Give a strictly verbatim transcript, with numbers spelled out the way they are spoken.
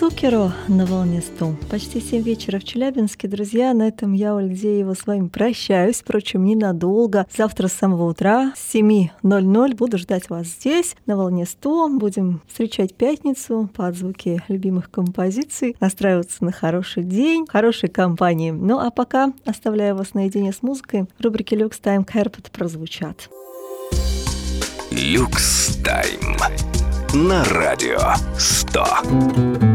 Цукеру на волне сто. Почти семь вечера в Челябинске. Друзья, на этом я, Ольга Деева, с вами прощаюсь. Впрочем, ненадолго. Завтра с самого утра с семи ноль-ноль буду ждать вас здесь, на волне сто. Будем встречать пятницу под звуки любимых композиций, настраиваться на хороший день, хорошей компании. Ну а пока оставляю вас наедине с музыкой. В рубрике «Люкс Тайм» Кэрпет прозвучат. Люкс Тайм на радио сто.